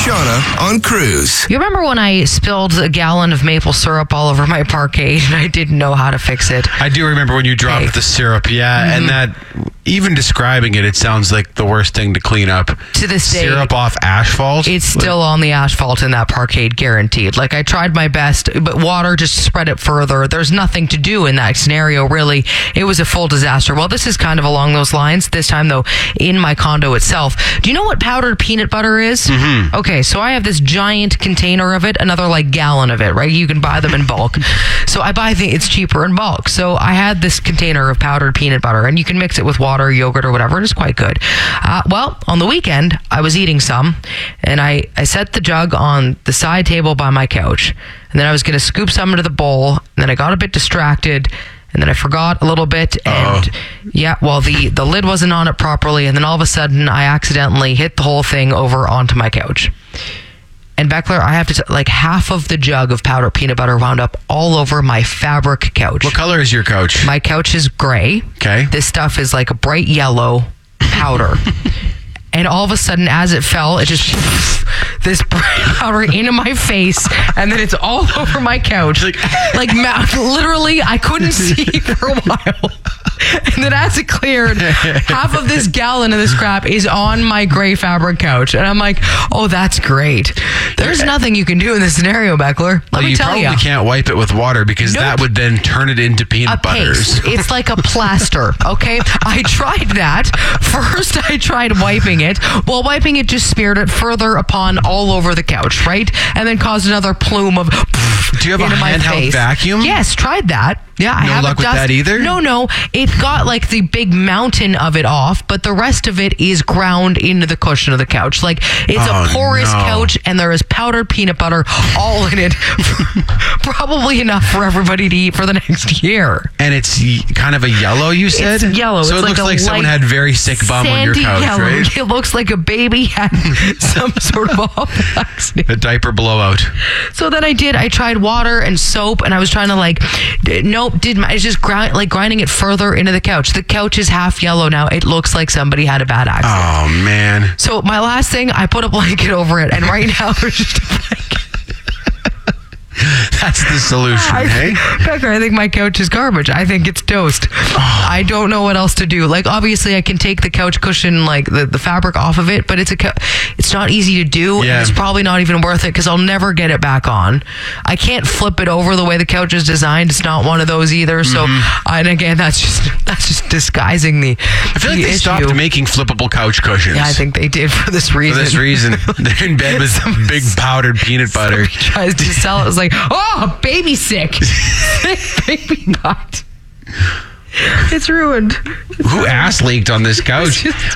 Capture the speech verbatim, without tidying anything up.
Shauna on Cruise. You remember when I spilled a gallon of maple syrup all over my parquet and I didn't know how to fix it? I do remember when you dropped Hey. the syrup, yeah, Mm-hmm. and that, even describing it, it sounds like the worst thing to clean up. To this day, Syrup off asphalt? it's still on the asphalt in that parkade, guaranteed. Like, I tried my best, but water just spread it further. There's nothing to do in that scenario, really. It was a full disaster. Well, this is kind of along those lines. This time, though, in my condo itself. Do you know what powdered peanut butter is? Mm-hmm. Okay, so I have this giant container of it, another, like, gallon of it, right? You can buy them in bulk. So I buy the, it's cheaper in bulk. So I had this container of powdered peanut butter, and you can mix it with water, yogurt, or whatever. It is quite good. Uh, well, on the weekend, I was eating some, and I, I set the jug on the side table by my couch, and then I was going to scoop some into the bowl, and then I got a bit distracted, and then I forgot a little bit, and Oh. yeah, well, the, the lid wasn't on it properly, and then all of a sudden, I accidentally hit the whole thing over onto my couch. And Beckler, I have to, t- like, half of the jug of powdered peanut butter wound up all over my fabric couch. What color is your couch? My couch is gray. Okay. This stuff is like a bright yellow powder. And all of a sudden, as it fell, it just this bright powder into my face, and then it's all over my couch. Like, ma- literally, I couldn't see for a while. And then as it cleared, half of this gallon of this crap is on my gray fabric couch. And I'm like, oh, that's great. There's nothing you can do in this scenario, Beckler. Let well, me you tell probably you. can't wipe it with water because Nope. that would then turn it into A peanut butters. paste. It's like a plaster, okay? I tried that. First, I tried wiping it. Well, wiping it just smeared it further upon all over the couch, right? And then caused another plume of Do you have a into my handheld face. vacuum? Yes, tried that. Yeah, I No have luck a with dust- that either? No, no. It got like the big mountain of it off, but the rest of it is ground into the cushion of the couch. Like, it's Oh, a porous no. couch, and there is powdered peanut butter all in it. Probably enough for everybody to eat for the next year. And it's y- kind of a yellow, you said? It's yellow. So It's it like looks a like someone light had very sick bum on your sandy couch, yellow. right? It looks like a baby had some sort of awful accident. A diaper blowout. So then I did. I tried water and soap, and I was trying to like, d- nope, did my, I was just grind, like grinding it further into the couch. The couch is half yellow now. It looks like somebody had a bad accident. Oh, man. So my last thing, I put a blanket over it, and right now it's just a blanket. That's the solution, I, hey? Becker, I think my couch is garbage. I think it's toast. I don't know what else to do. Like, obviously, I can take the couch cushion, like the, the fabric off of it, but it's a co- it's not easy to do, Yeah. and it's probably not even worth it because I'll never get it back on. I can't flip it over the way the couch is designed. It's not one of those either. So, and again, that's just that's just disguising the. I feel like the they issue. stopped making flippable couch cushions. Yeah, I think they did for this For reason. this reason. They're in bed with big powdered peanut butter. Somebody tries to sell it. It's like, oh, baby sick. Sick baby not. It's ruined. Who ass leaked on this couch?